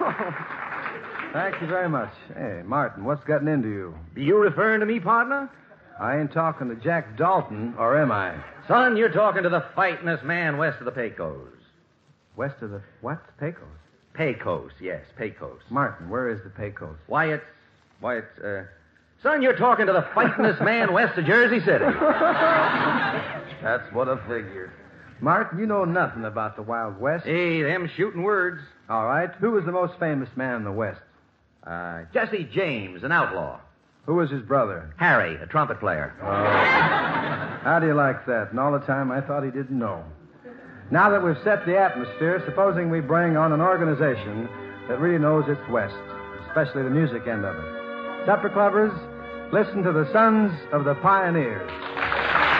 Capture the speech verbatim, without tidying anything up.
Thank you very much. Hey, Martin, what's gotten into you? You referring to me, partner? I ain't talking to Jack Dalton, or am I? Son, you're talking to the fightingest man west of the Pecos. West of the what? Pecos? Pecos, yes, Pecos. Martin, where is the Pecos? Why, it's... Why, it's, uh... Son, you're talking to the fightingest man west of Jersey City. That's what I figured. Martin, you know nothing about the Wild West. Hey, them shooting words. All right. Who was the most famous man in the West? Uh, Jesse James, an outlaw. Who was his brother? Harry, a trumpet player. Oh. How do you like that? And all the time I thought he didn't know. Now that we've set the atmosphere, supposing we bring on an organization that really knows its West, especially the music end of it. Supper Clubbers, listen to the Sons of the Pioneers.